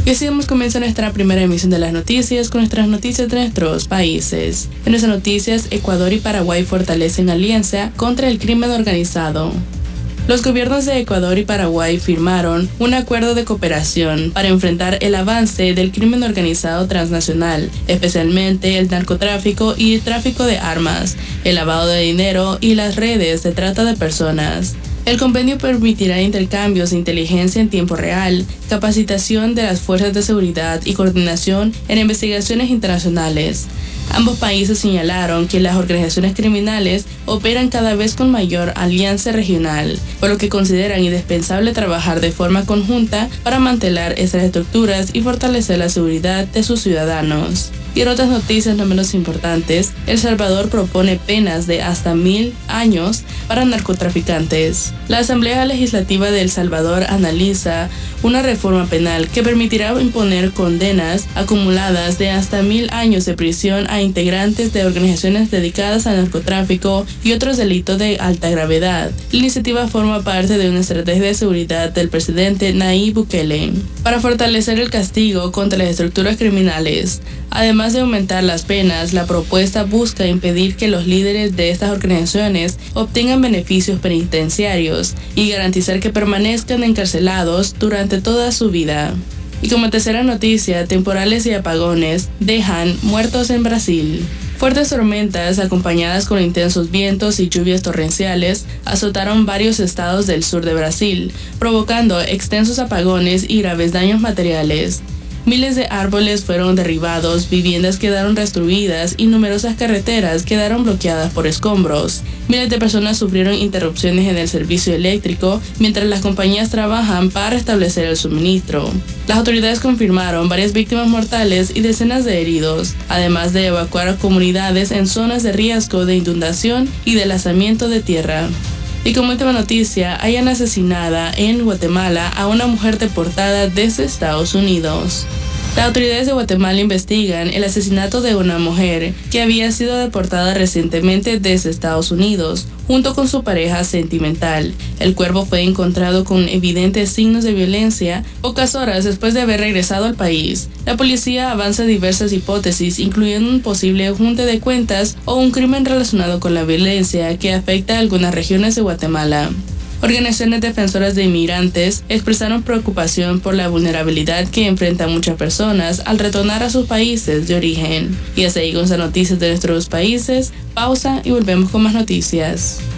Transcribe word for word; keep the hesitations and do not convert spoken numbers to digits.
Y así damos comienzo a nuestra primera emisión de las noticias con nuestras noticias de nuestros países. En nuestras noticias, Ecuador y Paraguay fortalecen alianza contra el crimen organizado. Los gobiernos de Ecuador y Paraguay firmaron un acuerdo de cooperación para enfrentar el avance del crimen organizado transnacional, especialmente el narcotráfico y el tráfico de armas, el lavado de dinero y las redes de trata de personas. El convenio permitirá intercambios de inteligencia en tiempo real, capacitación de las fuerzas de seguridad y coordinación en investigaciones internacionales. Ambos países señalaron que las organizaciones criminales operan cada vez con mayor alianza regional, por lo que consideran indispensable trabajar de forma conjunta para mantener estas estructuras y fortalecer la seguridad de sus ciudadanos. Y en otras noticias no menos importantes, El Salvador propone penas de hasta mil años para narcotraficantes. La Asamblea Legislativa de El Salvador analiza una reforma penal que permitirá imponer condenas acumuladas de hasta mil años de prisión a integrantes de organizaciones dedicadas al narcotráfico y otros delitos de alta gravedad. La iniciativa forma parte de una estrategia de seguridad del presidente Nayib Bukele para fortalecer el castigo contra las estructuras criminales. Además de aumentar las penas, la propuesta busca impedir que los líderes de estas organizaciones obtengan beneficios penitenciarios y garantizar que permanezcan encarcelados durante toda su vida. Y como tercera noticia, temporales y apagones dejan muertos en Brasil. Fuertes tormentas acompañadas con intensos vientos y lluvias torrenciales azotaron varios estados del sur de Brasil, provocando extensos apagones y graves daños materiales. Miles de árboles fueron derribados, viviendas quedaron destruidas y numerosas carreteras quedaron bloqueadas por escombros. Miles de personas sufrieron interrupciones en el servicio eléctrico mientras las compañías trabajan para restablecer el suministro. Las autoridades confirmaron varias víctimas mortales y decenas de heridos, además de evacuar a comunidades en zonas de riesgo de inundación y deslizamiento de tierra. Y como última noticia, hayan asesinada en Guatemala a una mujer deportada desde Estados Unidos. Las autoridades de Guatemala investigan el asesinato de una mujer que había sido deportada recientemente desde Estados Unidos, junto con su pareja sentimental. El cuerpo fue encontrado con evidentes signos de violencia pocas horas después de haber regresado al país. La policía avanza diversas hipótesis, incluyendo un posible junte de cuentas o un crimen relacionado con la violencia que afecta a algunas regiones de Guatemala. Organizaciones defensoras de inmigrantes expresaron preocupación por la vulnerabilidad que enfrentan muchas personas al retornar a sus países de origen. Y así con las noticias de nuestros países. Pausa y volvemos con más noticias.